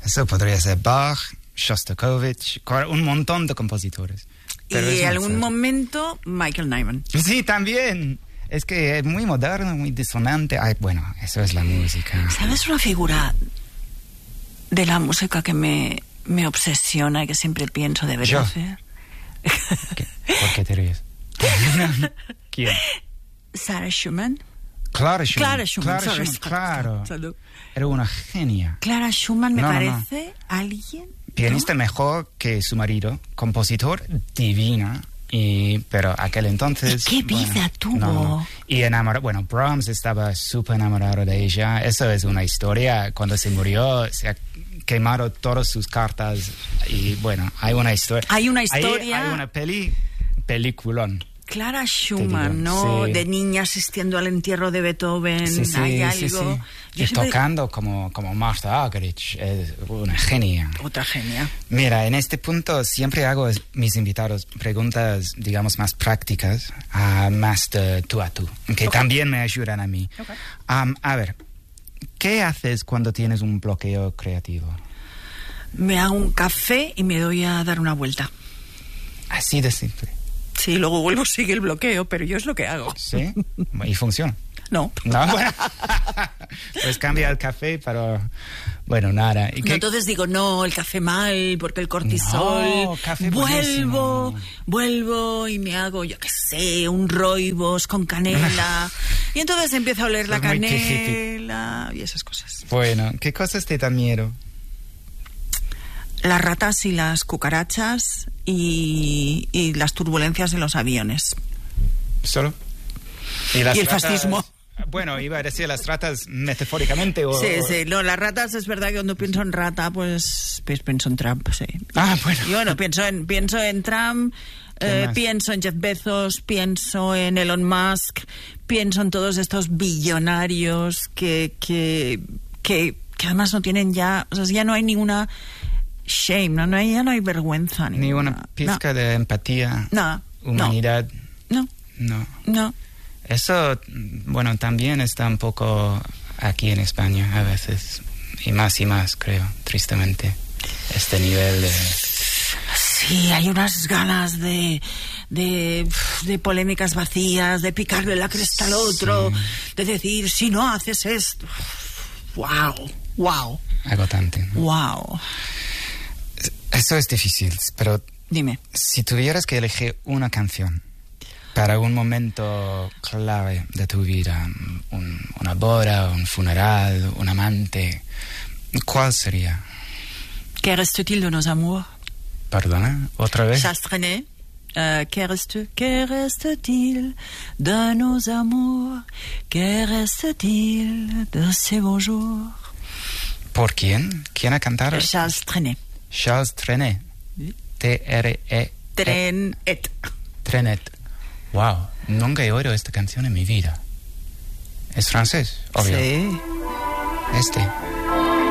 Eso podría ser Bach, Shostakovich, un montón de compositores. Pero y en algún momento Michael Nyman. Sí, también. Es que es muy moderno, muy disonante. Ay, bueno, eso es la música. ¿Sabes una figura de la música que me obsesiona y que siempre pienso debería hacer? ¿Por qué te ríes? ¿Quién? Sarah Schumann. Clara Schumann. Claro. Era una genia. Clara Schumann me parece alguien... Pianista mejor que su marido, compositor divina, pero aquel entonces... ¿Y qué vida tuvo? No. Y Brahms estaba súper enamorado de ella. Eso es una historia. Cuando se murió, se ha quemado todas sus cartas. Y bueno, hay una historia. Hay una historia. Hay una peliculón. Clara Schumann, ¿no? Sí. De niña asistiendo al entierro de Beethoven. Sí, hay algo. Sí. Y tocando como Martha Argerich, es una genia. Otra genia. Mira, en este punto siempre hago a mis invitados preguntas, digamos, más prácticas, más de tú a tú, que también me ayudan a mí. Okay. A ver, ¿qué haces cuando tienes un bloqueo creativo? Me hago un café y me doy a dar una vuelta. Así de simple. Sí, luego vuelvo, sigue el bloqueo, pero yo es lo que hago. ¿Sí? ¿Y funciona? No. Bueno. Pues cambia el café, pero bueno, nada. ¿Y no, entonces digo, no, el café mal, porque el cortisol... No, café vuelvo y me hago, yo qué sé, un rooibos con canela. Y entonces empiezo a oler la canela y esas cosas. Bueno, ¿qué cosas te dan miedo? Las ratas y las cucarachas y las turbulencias en los aviones. ¿Solo? Y el fascismo. Bueno, iba a decir las ratas metafóricamente o... Sí, no, las ratas es verdad que cuando pienso en rata, pues pienso en Trump, sí. Bueno. Y bueno, pienso en Trump, pienso en Jeff Bezos, pienso en Elon Musk, pienso en todos estos billonarios que además no tienen ya... O sea, ya no hay ninguna... shame, ya no hay vergüenza. Ni una pizca de empatía. Nada. Humanidad. No. Eso, bueno, también está un poco aquí en España a veces. Y más, creo, tristemente. Este nivel de... Sí, hay unas ganas de polémicas vacías, de picarle la cresta al otro, de decir, si no haces esto... Wow. Agotante, ¿no? Wow. Eso es difícil, pero... Dime. Si tuvieras que elegir una canción para un momento clave de tu vida, una boda, un funeral, un amante, ¿cuál sería? ¿Qué reste-t-il de nos amours? ¿Perdona? ¿Otra vez? Charles Trenet. ¿Qué reste-t-il de nos amours? ¿Qué reste-t-il de ces beaux jours? ¿Por quién? ¿Quién ha cantado? Charles Trenet. Charles Trenet. Trenet. Trenet. Wow, nunca he oído esta canción en mi vida. ¿Es francés? Obvio. Sí. Este.